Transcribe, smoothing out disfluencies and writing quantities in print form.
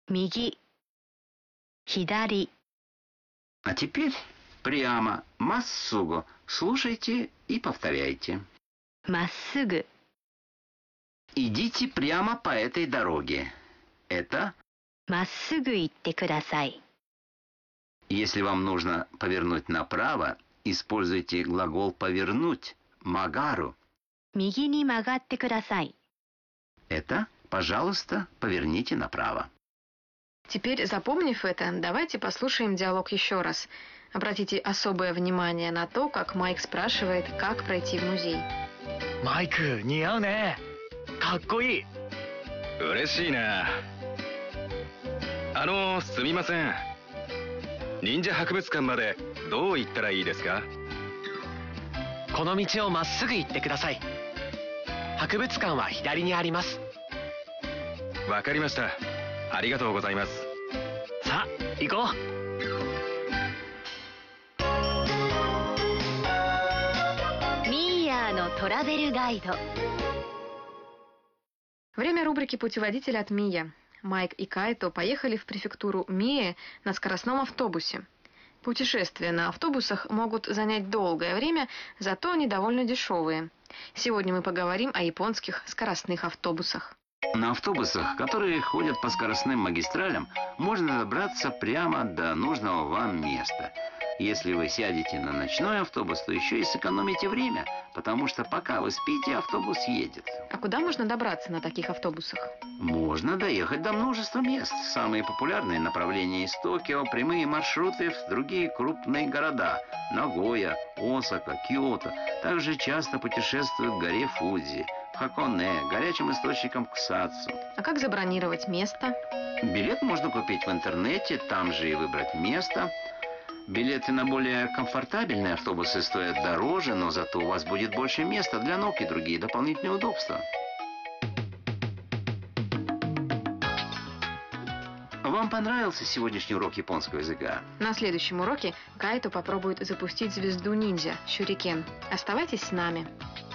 右、左。 А теперь прямо, массугу. Слушайте и повторяйте. まっすぐ、 Идите прямо по этой дороге. Это まっすぐ行ってください。 если вам нужно повернуть направо, используйте глагол повернуть, магару. 右に曲がってください。 Это, пожалуйста, поверните направо. Теперь, запомнив это, давайте послушаем диалог еще раз. Обратите особое внимание на то, как Майк спрашивает, как пройти в музей. マイク似合うね。かっこいい。 嬉しいな。すみません。忍者博物館までどう行ったらいいですか？ この道をまっすぐ行ってください。博物館は左にあります。 わかりました。ありがとうございます。 さあ、行こう。 ミーヤーのトラベルガイド。 Время рубрики «Путеводитель от Мия». Майк и Кайто поехали в префектуру Мие на скоростном автобусе. Путешествия на автобусах могут занять долгое время, зато они довольно дешевые. Сегодня мы поговорим о японских скоростных автобусах. На автобусах, которые ходят по скоростным магистралям, можно добраться прямо до нужного вам места. Если вы сядете на ночной автобус, то еще и сэкономите время, потому что пока вы спите, автобус едет. А куда можно добраться на таких автобусах? Можно доехать до множества мест. Самые популярные направления из Токио, прямые маршруты в другие крупные города. Нагоя, Осака, Киото. Также часто путешествуют к горе Фудзи, Хаконе, горячим источникам Кусацу. А как забронировать место? Билет можно купить в интернете, там же и выбрать место. Билеты на более комфортабельные автобусы стоят дороже, но зато у вас будет больше места для ног и другие дополнительные удобства. Вам понравился сегодняшний урок японского языка? На следующем уроке Кайто попробует запустить звезду ниндзя, Шурикен. Оставайтесь с нами.